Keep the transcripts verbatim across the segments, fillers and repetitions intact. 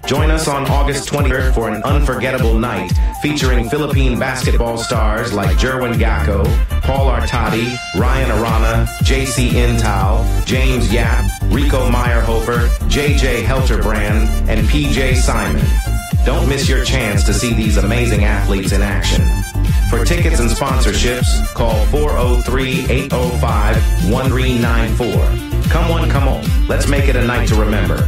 Join us on August twentieth for an unforgettable night featuring Philippine basketball stars like Jerwin Gacko, Paul Artadi, Ryan Arana, J C Intal, James Yap, Rico Meyerhofer, J J Helterbrand, and P J Simon. Don't miss your chance to see these amazing athletes in action. For tickets and sponsorships, call four oh three, eight oh five, one three nine four. Come on, come on. Let's make it a night to remember.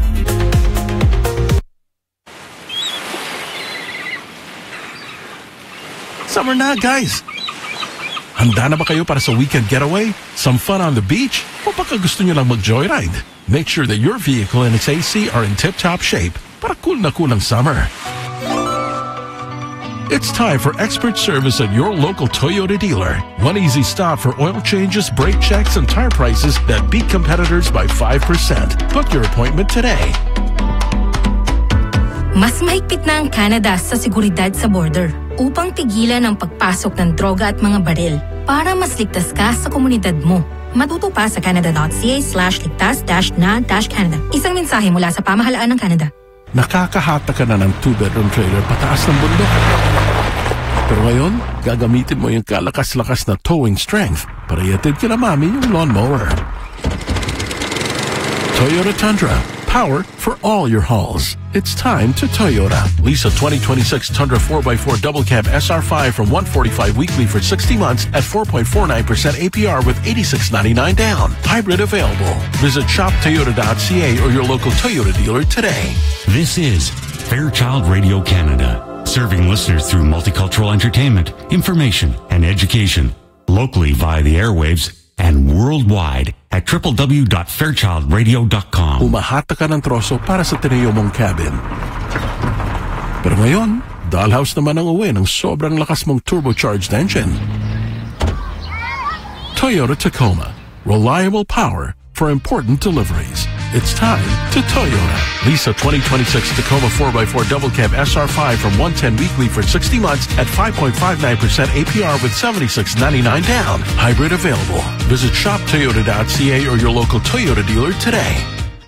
Summer na, guys. Handa na ba kayo para sa weekend getaway? Some fun on the beach? O baka gusto nyo lang mag-joyride? Make sure that your vehicle and its A C are in tip-top shape para cool na cool ang summer. It's time for expert service at your local Toyota dealer. One easy stop for oil changes, brake checks, and tire prices that beat competitors by five percent. Book your appointment today. Mas mahigpit na ang Canada sa seguridad sa border upang pigilan ang pagpasok ng droga at mga baril para mas ligtas ka sa komunidad mo. Matuto pa sa canada.ca slash ligtas dash na dash Canada. Isang mensahe mula sa pamahalaan ng Canada. Nakakahata ka na ng two-bedroom trailer pataas ng bundok. Pero ngayon, gagamitin mo yung kalakas-lakas na towing strength para iatid kina mami yung lawnmower. Toyota Tundra. Power for all your hauls. It's time to Toyota. Lease a twenty twenty-six Tundra four by four double cab S R five from one forty-five weekly for sixty months at four point four nine percent A P R with eighty-six ninety-nine down. Hybrid available. Visit shop toyota dot c a or your local Toyota dealer today. This is Fairchild Radio Canada, serving listeners through multicultural entertainment, information, and education, locally via the airwaves and worldwide at w w w dot fairchild radio dot com. Umahata ka ng troso para sa tinayo mong cabin. Pero ngayon, dollhouse naman ang uwi ng sobrang lakas mong turbocharged engine. Toyota Tacoma. Reliable power for important deliveries. It's time to Toyota. Lease a twenty twenty-six Tacoma four by four double cab S R five from one ten weekly for sixty months at five point five nine percent A P R with seventy-six ninety-nine down. Hybrid available. Visit shop toyota dot c a or your local Toyota dealer today.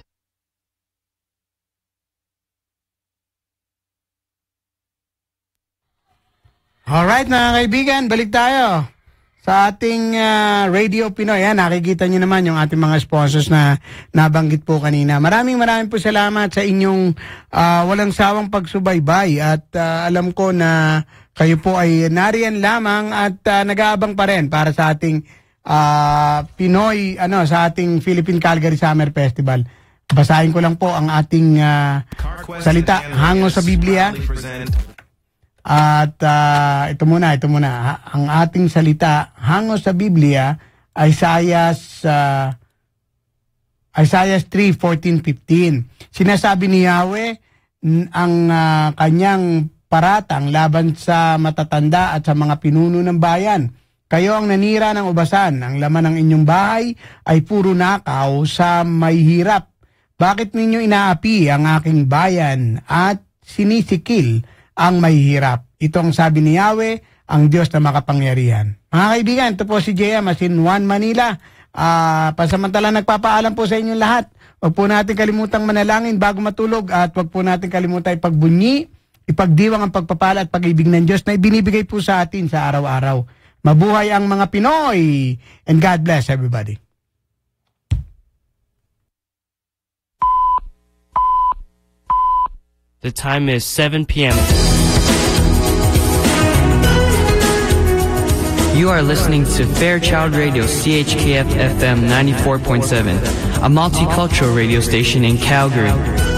Alright mga kaibigan, balik tayo sa ating uh, Radio Pinoy. Yan, nakikita nyo naman yung ating mga sponsors na nabanggit po kanina. Maraming maraming po salamat sa inyong uh, walang sawang pagsubaybay at uh, alam ko na kayo po ay nariyan lamang at uh, nag-aabang pa rin para sa ating uh, Pinoy, ano, sa ating Philippine Calgary Summer Festival. Basahin ko lang po ang ating uh, salita, hango sa Biblia. At uh, ito muna, ito muna. Ang ating salita, hango sa Biblia, Isaiah uh, Isaiah three, fourteen, fifteen. Sinasabi ni Yahweh ang uh, kanyang paratang laban sa matatanda at sa mga pinuno ng bayan. Kayo ang nanira ng ubasan. Ang laman ng inyong bahay ay puro nakaw sa may hirap. Bakit ninyo inaapi ang aking bayan at sinisikil ang mahihirap? Ito ang sabi ni Yahweh, ang Diyos na makapangyarihan. Mga kaibigan, ito po si J M as in One Manila. Uh, pasamantala nagpapaalam po sa inyong lahat. Huwag po natin kalimutang manalangin bago matulog at huwag po natin kalimutan ipagbunyi, ipagdiwang ang pagpapala at pag-ibig ng Diyos na ibinibigay po sa atin sa araw-araw. Mabuhay ang mga Pinoy! And God bless everybody. The time is seven p m You are listening to Fairchild Radio C H K F F M ninety-four point seven, a multicultural radio station in Calgary.